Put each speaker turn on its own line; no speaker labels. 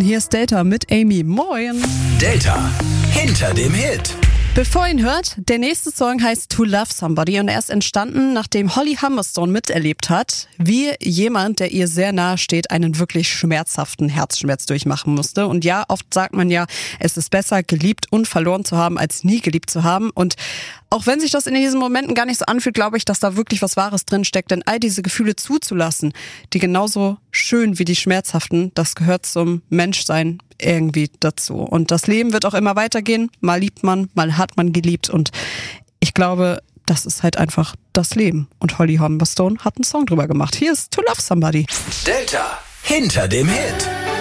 Hier ist Delta mit Amy. Moin.
Delta, hinter dem Hit.
Bevor ihr ihn hört, der nächste Song heißt To Love Somebody und er ist entstanden, nachdem Holly Humberstone miterlebt hat, wie jemand, der ihr sehr nahe steht, einen wirklich schmerzhaften Herzschmerz durchmachen musste. Und ja, oft sagt man ja, es ist besser, geliebt und verloren zu haben, als nie geliebt zu haben. Und auch wenn sich das in diesen Momenten gar nicht so anfühlt, glaube ich, dass da wirklich was Wahres drinsteckt. Denn all diese Gefühle zuzulassen, die genauso schön wie die schmerzhaften, das gehört zum Menschsein irgendwie dazu. Und das Leben wird auch immer weitergehen. Mal liebt man, mal hat man geliebt. Und ich glaube, das ist halt einfach das Leben. Und Holly Humberstone hat einen Song drüber gemacht. Hier ist To Love Somebody.
Delta, hinter dem Hit.